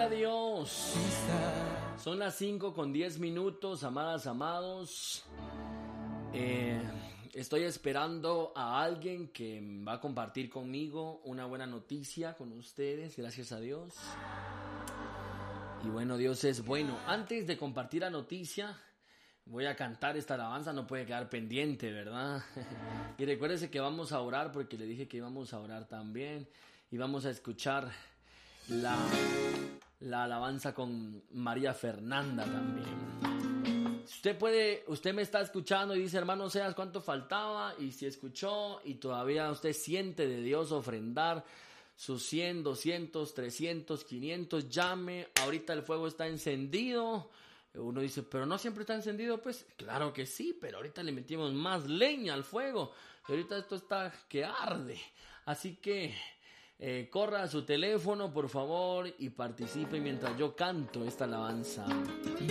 Gloria a Dios. Son las 5:10, amadas, amados. Estoy esperando a alguien que va a compartir conmigo una buena noticia con ustedes, gracias a Dios. Y bueno, Dios es bueno. Antes de compartir la noticia, voy a cantar esta alabanza, no puede quedar pendiente, ¿verdad? Y recuérdese que vamos a orar, porque le dije que íbamos a orar también. Y vamos a escuchar la alabanza con María Fernanda también. Usted me está escuchando y dice, hermano Seas, ¿cuánto faltaba? Y si escuchó y todavía usted siente de Dios ofrendar sus 100, 200, 300, 500, llame. Ahorita el fuego está encendido. Uno dice, pero no siempre está encendido. Pues claro que sí, pero ahorita le metimos más leña al fuego. Y ahorita esto está que arde. Así que corra a su teléfono, por favor, y participe mientras yo canto esta alabanza.